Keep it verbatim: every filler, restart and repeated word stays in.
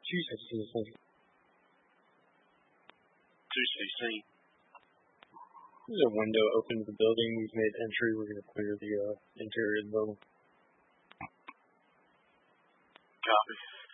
two sixteen. two sixteen. There's a window open to the building. We've made entry. We're going to clear the uh, interior of the building. Copy.